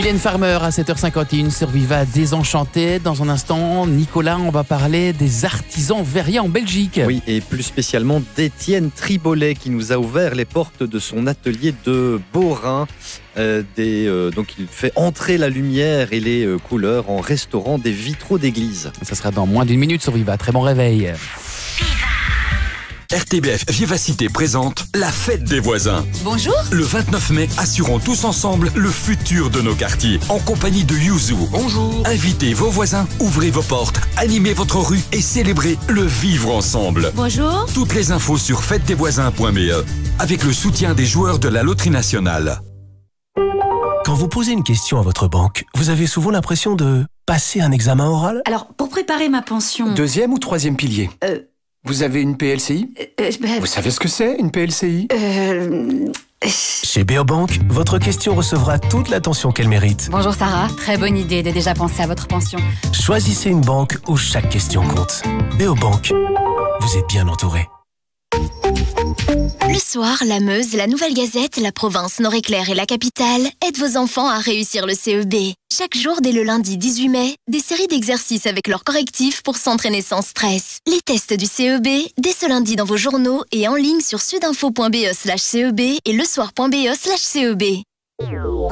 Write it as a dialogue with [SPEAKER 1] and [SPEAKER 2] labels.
[SPEAKER 1] Mylène Farmer à 7h51 sur Viva Désenchanté. Dans un instant, Nicolas, on va parler des artisans verriers en Belgique.
[SPEAKER 2] Oui, et plus spécialement d'Étienne Tribolet qui nous a ouvert les portes de son atelier de Beaurain. Donc il fait entrer la lumière et les couleurs en restaurant des vitraux d'église.
[SPEAKER 1] Ça sera dans moins d'une minute sur Viva. Très bon réveil.
[SPEAKER 3] RTBF Vivacité présente la fête des voisins.
[SPEAKER 4] Bonjour.
[SPEAKER 3] Le 29 mai, assurons tous ensemble le futur de nos quartiers. En compagnie de Yuzu. Bonjour. Invitez vos voisins, ouvrez vos portes, animez votre rue et célébrez le vivre ensemble.
[SPEAKER 4] Bonjour.
[SPEAKER 3] Toutes les infos sur fêtedesvoisins.be avec le soutien des joueurs de la Loterie Nationale.
[SPEAKER 5] Quand vous posez une question à votre banque, vous avez souvent l'impression de passer un examen oral?
[SPEAKER 4] Alors, pour préparer ma pension...
[SPEAKER 6] Deuxième ou troisième pilier? Vous avez une PLCI? Vous savez ce que c'est, une PLCI?
[SPEAKER 5] Chez Beobank, votre question recevra toute l'attention qu'elle mérite.
[SPEAKER 4] Bonjour Sarah, très bonne idée de déjà penser à votre pension.
[SPEAKER 5] Choisissez une banque où chaque question compte. Beobank, vous êtes bien entouré.
[SPEAKER 7] Le soir, la Meuse, la Nouvelle Gazette, la province Nord-Éclair et la capitale aident vos enfants à réussir le CEB. Chaque jour, dès le lundi 18 mai, des séries d'exercices avec leurs correctifs pour s'entraîner sans stress. Les tests du CEB, dès ce lundi dans vos journaux et en ligne sur sudinfo.be/CEB et lesoir.be/CEB.